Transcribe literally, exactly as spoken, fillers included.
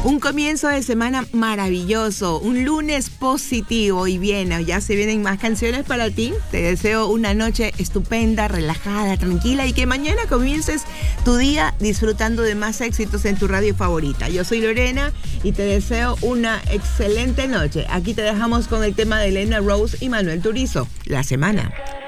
Un comienzo de semana maravilloso, un lunes positivo y bien, ya se vienen más canciones para ti. Te deseo una noche estupenda, relajada, tranquila y que mañana comiences tu día disfrutando de más éxitos en tu radio favorita. Yo soy Lorena y te deseo una excelente noche. Aquí te dejamos con el tema de Elena Rose y Manuel Turizo, La Semana.